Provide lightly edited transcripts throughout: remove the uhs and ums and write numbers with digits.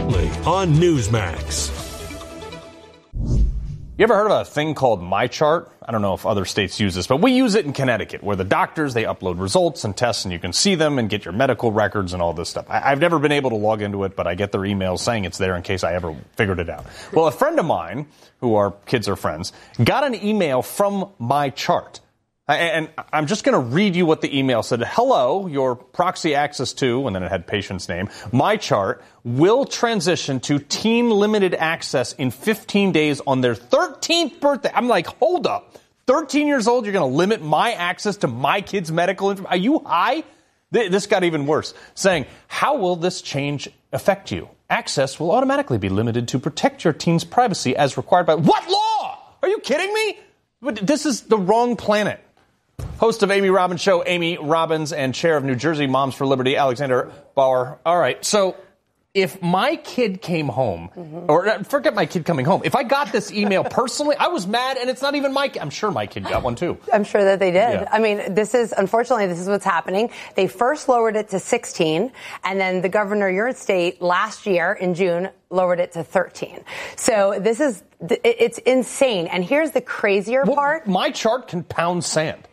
shortly on Newsmax. You ever heard of a thing called MyChart? I don't know if other states use this, but we use it in Connecticut, where the doctors, they upload results and tests, and you can see them and get your medical records and all this stuff. I've never been able to log into it, but I get their emails saying it's there in case I ever figured it out. Well, a friend of mine, who our kids are friends, got an email from MyChart. And I'm just going to read you what the email said. Hello, your proxy access to, and then it had patient's name, MyChart will transition to teen limited access in 15 days on their 13th birthday. I'm like, hold up. 13 years old, you're going to limit my access to my kid's medical information? Are you high? This got even worse, saying, how will this change affect you? Access will automatically be limited to protect your teen's privacy as required by... What law? Are you kidding me? But this is the wrong planet. Host of Amy Robbins Show, Amy Robbins, and chair of New Jersey Moms for Liberty, Alexander Bauer. All right, so if my kid came home, or forget my kid coming home, if I got this email personally, I was mad, and it's not even my kid. I'm sure my kid got one, too. I'm sure that they did. Yeah. I mean, unfortunately, this is what's happening. They first lowered it to 16, and then the governor of your state last year in June lowered it to 13. So it's insane. And here's the crazier part. MyChart can pound sand.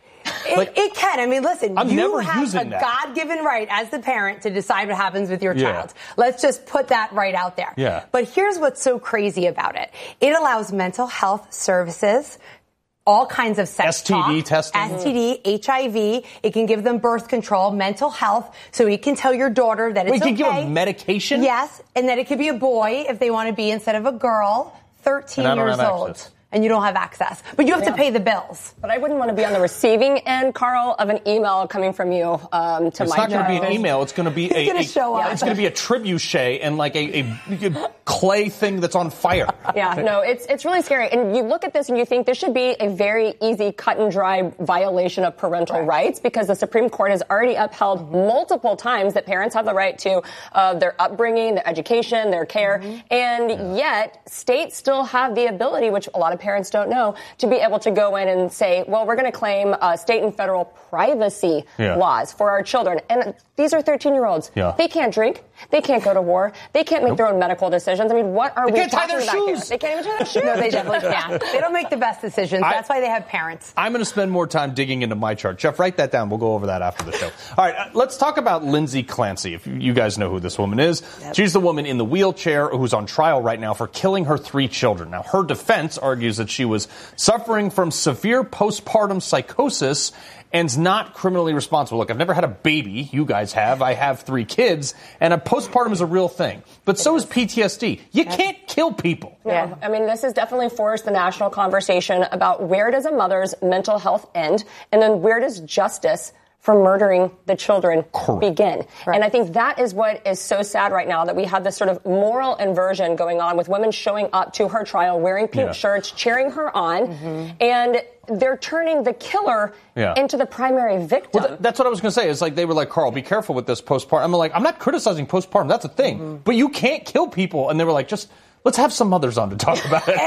It can. I mean, listen, you have a God-given right as the parent to decide what happens with your child. Let's just put that right out there. Yeah. But here's what's so crazy about it. It allows mental health services, all kinds of sex STD testing. STD, HIV. It can give them birth control, mental health. So you can tell your daughter that it's okay. Wait, you can give them medication? Yes. And that it could be a boy if they want to be instead of a girl, 13 years old. Access. And you don't have access. But you have to pay the bills. But I wouldn't want to be on the receiving end, Carl, of an email coming from you to my It's not going to be an email. It's going to be It's going to be a trebuchet and like a clay thing that's on fire. Yeah, no, it's really scary. And you look at this and you think this should be a very easy, cut and dry violation of parental rights, because the Supreme Court has already upheld multiple times that parents have the right to their upbringing, their education, their care. And yet states still have the ability, which a lot of parents don't know, to be able to go in and say, well, we're going to claim state and federal privacy laws for our children. And these are 13-year-olds. Yeah. They can't drink. They can't go to war. They can't make their own medical decisions. I mean, what are we talking about here? They can't even tie their shoes. No, they definitely can't. They don't make the best decisions. That's why they have parents. I'm going to spend more time digging into MyChart. Jeff, write that down. We'll go over that after the show. All right, let's talk about Lindsay Clancy. If you guys know who this woman is. Yep. She's the woman in the wheelchair who's on trial right now for killing her 3 children. Now, her defense argues that she was suffering from severe postpartum psychosis and's not criminally responsible. Look, I've never had a baby. You guys have. I have 3 kids. And a postpartum is a real thing. But so is PTSD. You can't kill people. Yeah. I mean, this has definitely forced the national conversation about where does a mother's mental health end, and then where does justice for murdering the children begin. Right. And I think that is what is so sad right now, that we have this sort of moral inversion going on with women showing up to her trial, wearing pink shirts, cheering her on, and they're turning the killer into the primary victim. Well, that's what I was going to say. It's like they were like, Carl, be careful with this postpartum. I'm like, I'm not criticizing postpartum. That's a thing. But you can't kill people. And they were like, let's have some mothers on to talk about it.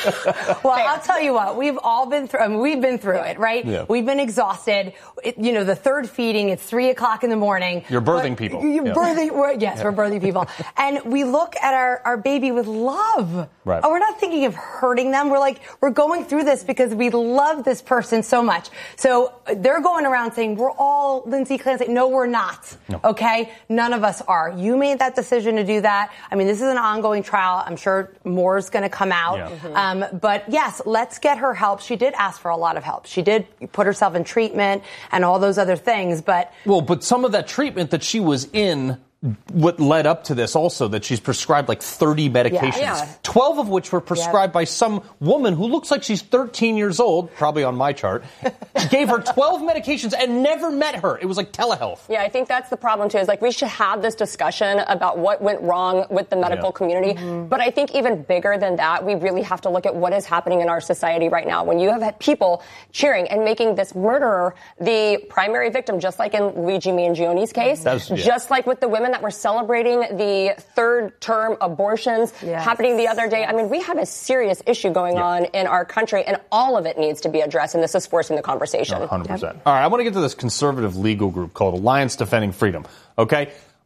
Well, I'll tell you what. We've all been through. I mean, we've been through it, right? Yeah. We've been exhausted. The third feeding. It's 3:00 in the morning. You're birthing people. You're birthing. We're birthing people, and we look at our baby with love. Right. Oh, we're not thinking of hurting them. We're going through this because we love this person so much. So they're going around saying we're all Lindsay Clancy. No, we're not. No. Okay, none of us are. You made that decision to do that. I mean, this is an ongoing trial. I'm sure more is going to come out. Yeah. But yes, let's get her help. She did ask for a lot of help. She did put herself in treatment and all those other things. But some of that treatment that she was in, what led up to this also, that she's prescribed like 30 medications, 12 of which were prescribed by some woman who looks like she's 13 years old, probably on MyChart, gave her 12 medications and never met her. It was like telehealth. Yeah, I think that's the problem too, is like we should have this discussion about what went wrong with the medical community. But I think even bigger than that, we really have to look at what is happening in our society right now. When you have had people cheering and making this murderer the primary victim, just like in Luigi Mangioni's case, just like with the women that were celebrating the third-term abortions happening the other day. I mean, we have a serious issue going on in our country, and all of it needs to be addressed, and this is forcing the conversation. 100%. All right, I want to get to this conservative legal group called Alliance Defending Freedom, okay?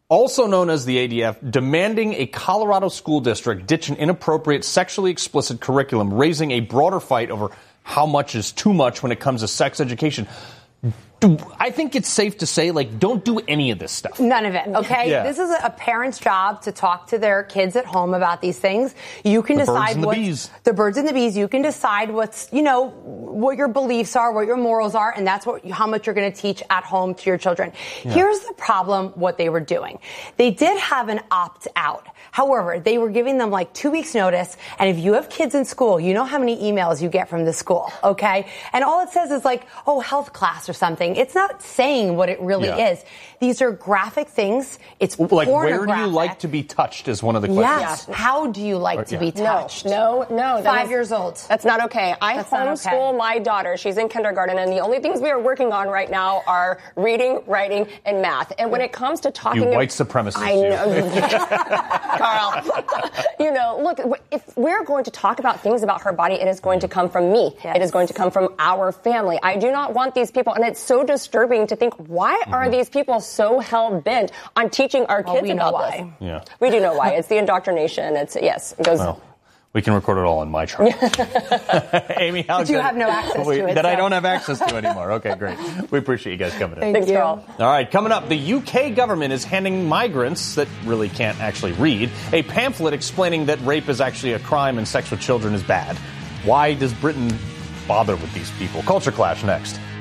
also known as the ADF, demanding a Colorado school district ditch an inappropriate, sexually explicit curriculum, raising a broader fight over how much is too much when it comes to sex education. I think it's safe to say, don't do any of this stuff. None of it, okay? Yeah. This is a parent's job to talk to their kids at home about these things. You can decide the birds and the bees. You can decide what's, what your beliefs are, what your morals are, and that's how much you're going to teach at home to your children. Yeah. Here's the problem, what they were doing. They did have an opt-out. However, they were giving them 2 weeks notice, and if you have kids in school, you know how many emails you get from the school, okay? And all it says is health class or something. It's not saying what it really is. These are graphic things. It's pornographic. Where do you like to be touched is one of the questions. Yes. How do you like to be touched? No. 5 years old. That's not okay. I homeschool my daughter. She's in kindergarten, and the only things we are working on right now are reading, writing, and math. And when it comes to talking... You white supremacist. I know. Carl. Look, if we're going to talk about things about her body, it is going to come from me. Yes. It is going to come from our family. I do not want these people, and it's so disturbing to think, why are these people so hell-bent on teaching our kids about this? Yeah. We do know why. It's the indoctrination. It goes... Well, we can record it all on my chart. Amy, how but you have no access to it. That I don't have access to anymore. Okay, great. We appreciate you guys coming in. Thanks, Carl. All right, coming up, the UK government is handing migrants that really can't actually read a pamphlet explaining that rape is actually a crime and sex with children is bad. Why does Britain bother with these people? Culture Clash next.